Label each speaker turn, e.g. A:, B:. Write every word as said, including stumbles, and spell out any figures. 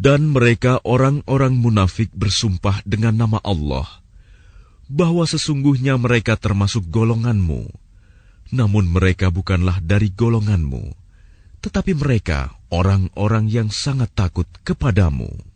A: Dan mereka orang-orang munafik bersumpah dengan nama Allah, bahwa sesungguhnya mereka termasuk golonganmu. Namun mereka bukanlah dari golonganmu, tetapi mereka orang-orang yang sangat takut kepadamu.